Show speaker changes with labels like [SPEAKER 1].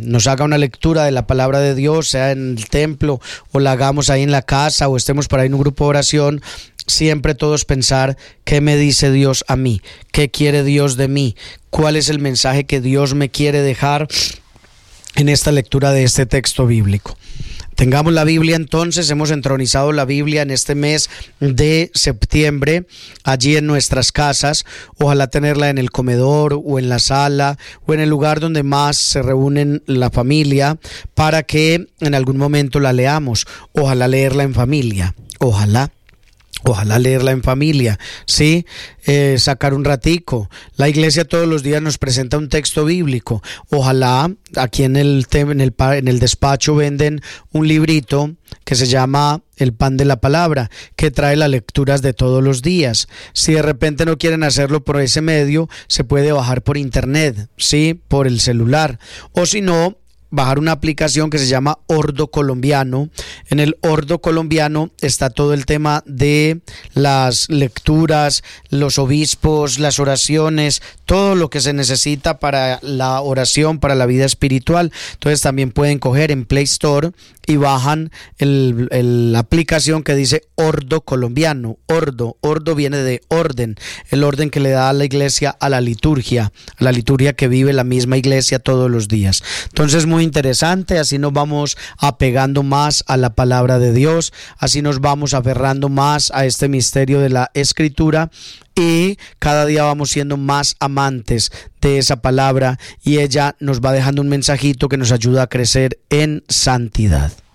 [SPEAKER 1] nos haga una lectura de la palabra de Dios, sea en el templo o la hagamos ahí en la casa o estemos por ahí en un grupo de oración, siempre todos pensar: ¿qué me dice Dios a mí? ¿Qué quiere Dios de mí? ¿Cuál es el mensaje que Dios me quiere dejar en esta lectura de este texto bíblico? Tengamos la Biblia entonces, hemos entronizado la Biblia en este mes de septiembre, allí en nuestras casas. Ojalá tenerla en el comedor o en la sala o en el lugar donde más se reúnen la familia, para que en algún momento la leamos. Ojalá leerla en familia, ojalá leerla en familia, ¿sí? Sacar un ratico. La iglesia todos los días nos presenta un texto bíblico. Ojalá aquí en el despacho venden un librito que se llama El Pan de la Palabra, que trae las lecturas de todos los días. Si de repente no quieren hacerlo por ese medio, se puede bajar por internet, ¿sí? Por el celular. O si no, bajar una aplicación que se llama Ordo Colombiano. En el Ordo Colombiano está todo el tema de las lecturas, los obispos, las oraciones, todo lo que se necesita para la oración, para la vida espiritual. Entonces también pueden coger en Play Store y bajan la aplicación que dice Ordo Colombiano. Ordo viene de orden, el orden que le da a la iglesia a la liturgia que vive la misma iglesia todos los días. Entonces, muy interesante, así nos vamos apegando más a la palabra de Dios, así nos vamos aferrando más a este misterio de la Escritura, y cada día vamos siendo más amantes de esa palabra, y ella nos va dejando un mensajito que nos ayuda a crecer en santidad.